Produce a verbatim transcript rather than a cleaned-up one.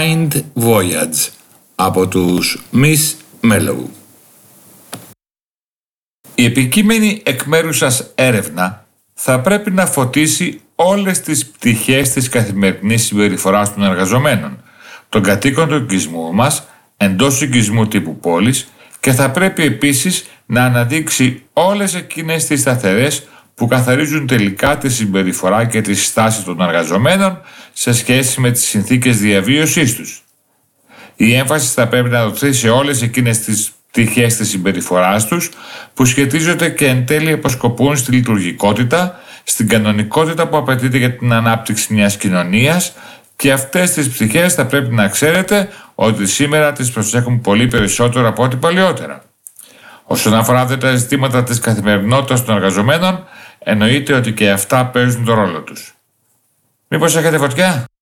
Mind Voyage από τους Miss Mellow. Η επικείμενη εκ μέρους σας έρευνα θα πρέπει να φωτίσει όλες τις πτυχές της καθημερινής συμπεριφοράς των εργαζομένων, των κατοίκων του οικισμού μας, εντός οικισμού τύπου πόλης, και θα πρέπει επίσης να αναδείξει όλες εκείνες τις σταθερές που καθαρίζουν τελικά τη συμπεριφορά και τη στάση των εργαζομένων σε σχέση με τις συνθήκες διαβίωσής τους. Η έμφαση θα πρέπει να δοθεί σε όλες εκείνες τις πτυχές της συμπεριφοράς τους που σχετίζονται και εν τέλει αποσκοπούν στη λειτουργικότητα, στην κανονικότητα που απαιτείται για την ανάπτυξη μιας κοινωνίας, και αυτές τις πτυχές θα πρέπει να ξέρετε ότι σήμερα τις προσέχουμε πολύ περισσότερο από ό,τι παλιότερα. Όσον αφορά δε τα ζητήματα της καθημερινότητας των εργαζομένων, εννοείται ότι και αυτά παίζουν τον ρόλο τους. Μήπως έχετε φωτιά?